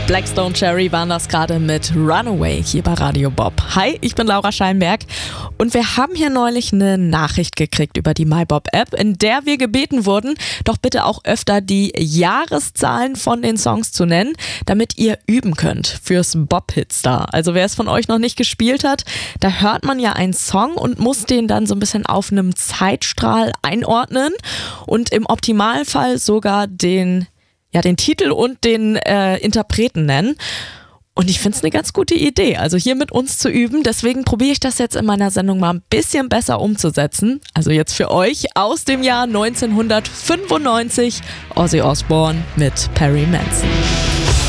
Blackstone Cherry waren das gerade mit Runaway hier bei Radio Bob. Hi, ich bin Laura Scheinberg und wir haben hier neulich eine Nachricht gekriegt über die MyBob-App, in der wir gebeten wurden, doch bitte auch öfter die Jahreszahlen von den Songs zu nennen, damit ihr üben könnt fürs Bob-Hitstar. Also wer es von euch noch nicht gespielt hat, da hört man ja einen Song und muss den dann so ein bisschen auf einem Zeitstrahl einordnen und im Optimalfall sogar den Titel und den Interpreten nennen. Und ich finde es eine ganz gute Idee, also hier mit uns zu üben. Deswegen probiere ich das jetzt in meiner Sendung mal ein bisschen besser umzusetzen. Also jetzt für euch aus dem Jahr 1995 Ozzy Osbourne mit Perry Mason.